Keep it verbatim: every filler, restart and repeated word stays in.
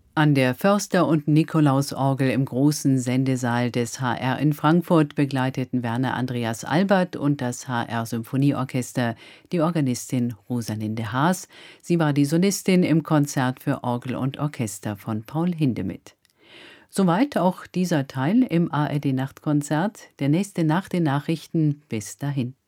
An der Förster- und Nikolausorgel im großen Sendesaal des H R in Frankfurt begleiteten Werner Andreas Albert und das H R-Symphonieorchester die Organistin Rosalinde Haas. Sie war die Solistin im Konzert für Orgel und Orchester von Paul Hindemith. Soweit auch dieser Teil im A R D-Nachtkonzert. Der nächste nach den Nachrichten. Bis dahin.